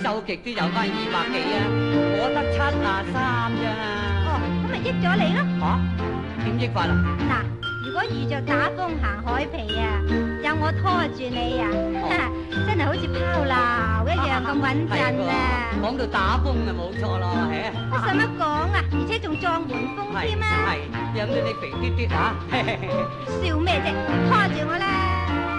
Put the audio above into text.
走極都有翻200幾啊，我得73咋。 哦，咁咪益咗你咯。 吓？點益法啊？ 嗱，如果遇着打風行海皮啊，有我拖住你啊，真係好似拋錨一樣咁穩陣啊！ 講到打風就冇錯咯， 乜使乜講啊？而且仲撞門風添啊！ 係飲到你肥嘟嘟啊！ 笑咩啫？拖住我啦！